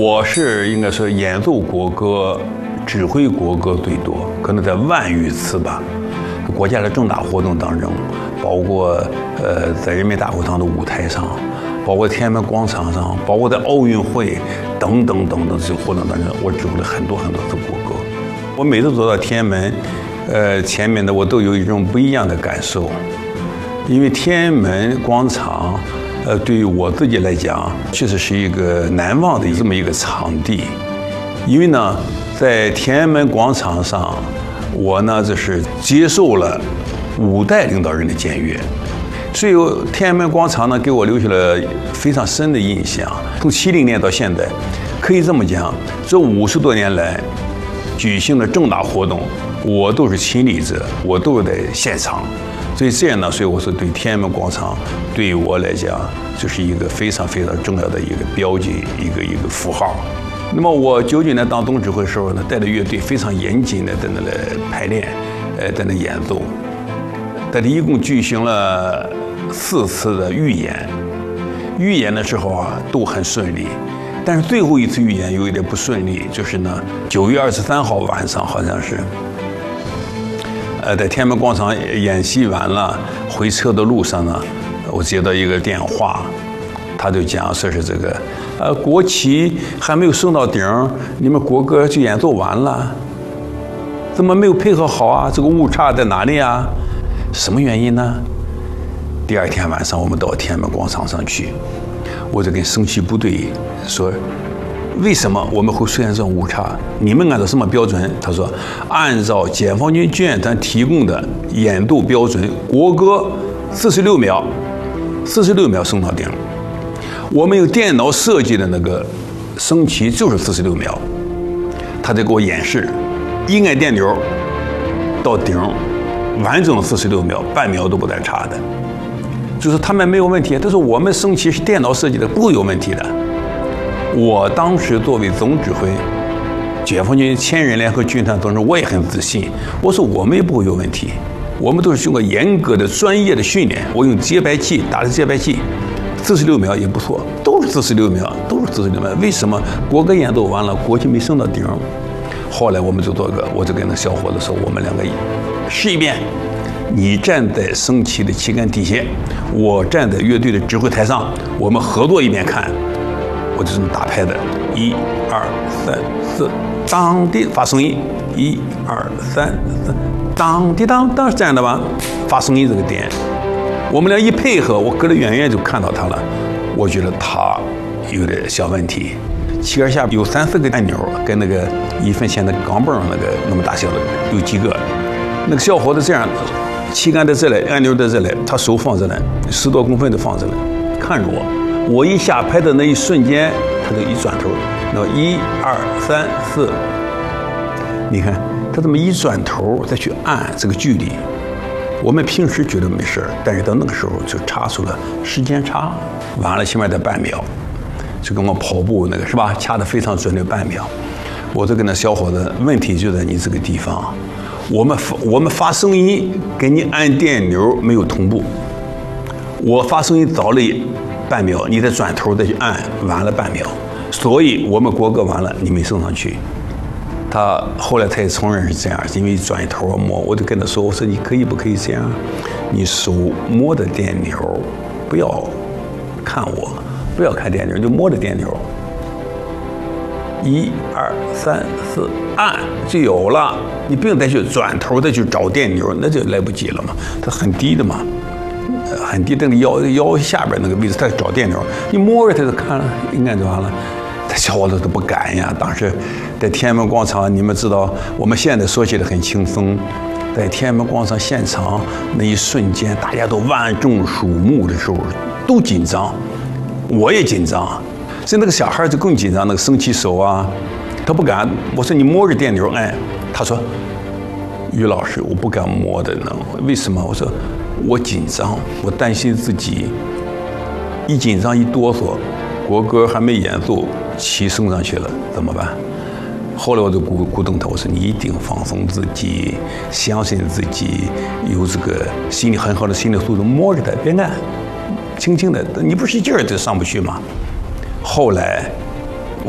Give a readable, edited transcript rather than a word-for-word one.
我是应该说演奏国歌、指挥国歌最多，可能在万余次吧。国家的重大活动当中，包括在人民大会堂的舞台上，包括天安门广场上，包括在奥运会等等等等这些活动当中，我指挥了很多很多次国歌。我每次走到天安门，前面的我都有一种不一样的感受，因为天安门广场。对于我自己来讲，确实是一个难忘的这么一个场地，因为呢，在天安门广场上，我呢就是接受了5代领导人的检阅，所以天安门广场呢给我留下了非常深的印象。从70年到现在，可以这么讲，这50多年来举行的重大活动，我都是亲历者，我都是在现场。所以这样呢，所以我说对天安门广场，对于我来讲，就是一个非常非常重要的一个标记，一个符号。那么我99年当总指挥的时候呢，带着乐队非常严谨的在那来排练，在那演奏。但是一共举行了4次的预演，预演的时候啊都很顺利，但是最后一次预演有一点不顺利，就是呢9月23号晚上好像是。在天安门广场演习完了，回车的路上呢，我接到一个电话，他就讲说是这个，国旗还没有升到顶，你们国歌就演奏完了，怎么没有配合好啊？这个误差在哪里啊？什么原因呢？第2天晚上我们到天安门广场上去，我就跟升旗部队说。为什么我们会出现这种误差？你们按照什么标准？他说，按照解放军军演团提供的演奏标准，国歌46秒，46秒升到顶。我们有电脑设计的那个升旗就是46秒。他就给我演示，一按电钮到顶，完整46秒，半秒都不带差的。就是他们没有问题，但是我们升旗是电脑设计的，不会有问题的。我当时作为总指挥，解放军1000人联合军团当中，我也很自信。我说我们也不会有问题，我们都是经过严格的专业的训练。我用节拍器打的节拍器，46秒也不错，都是46秒，都是46秒。为什么国歌演奏完了，国旗没升到顶？后来我们就做个，我就跟那小伙子说，我们2个试一遍。你站在升旗的旗杆底下，我站在乐队的指挥台上，我们合作一遍看。我就这么打拍的，1、2、3、4，当的发声音，1、2、3、4，当的当，当是这样的吧？发声音这个点，我们俩一配合，我隔得远远就看到他了。我觉得他有点小问题。旗杆下有3、4个按钮，跟那个1分钱的钢镚那么大小的有几个。那个小伙子这样，旗杆在这里，按钮在这里，他手放这里，10多公分的放这里，看着我。我一下拍的那一瞬间，他就一转头，那1、2、3、4，你看他这么一转头再去按这个距离，我们平时觉得没事，但是到那个时候就差出了时间差，完了起码得半秒，就跟我跑步那个是吧，掐得非常准的半秒。我就跟那小伙子，问题就在你这个地方，我们发声音跟你按电钮没有同步，我发声音早了半秒，你再转头再去按，完了半秒，所以我们国歌完了，你没升上去。他后来他也承认是这样，因为转头摸，我就跟他说，我说你可以不可以这样？你手摸着电钮，不要看我，不要看电钮，就摸着电钮。1、2、3、4，按就有了，你不用再去转头再去找电钮，那就来不及了嘛，它很低的嘛。很低，那个腰下边那个位置，他找电钮，你摸着他就看了，应该就完了。他小伙子都不敢呀。当时在天安门广场，你们知道，我们现在说起来很轻松，在天安门广场现场那一瞬间，大家都万众瞩目的时候，都紧张，我也紧张。所以那个小孩就更紧张，那个升旗手啊，他不敢。我说你摸着电钮按，他说，于老师，我不敢摸的呢。为什么？我说。我紧张，我担心自己一紧张一哆嗦，国歌还没演奏，旗升上去了怎么办？后来我就鼓动他，我说你一定放松自己，相信自己，有这个心理很好的心理素质，摸着它别按，轻轻的，你不使劲儿就上不去吗？后来